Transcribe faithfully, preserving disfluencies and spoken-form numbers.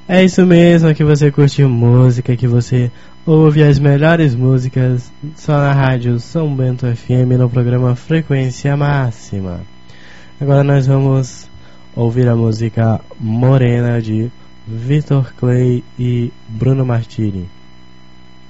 É isso mesmo, que você curte música, que você ouve as melhores músicas só na rádio São Bento F M, no programa Frequência Máxima. Agora nós vamos ouvir a música Morena de Vitor Clay e Bruno Martini.